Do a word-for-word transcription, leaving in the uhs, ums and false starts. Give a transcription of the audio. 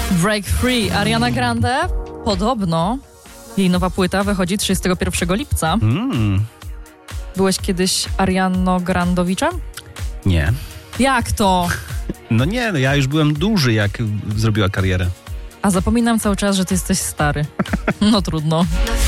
Break Free, Ariana Grande. Podobno jej nowa płyta wychodzi trzydziestego pierwszego lipca. Mm. Byłeś kiedyś Ariano Grandowiczem? Nie. Jak to? No nie, no ja już byłem duży, jak zrobiła karierę. A zapominam cały czas, że ty jesteś stary. No trudno.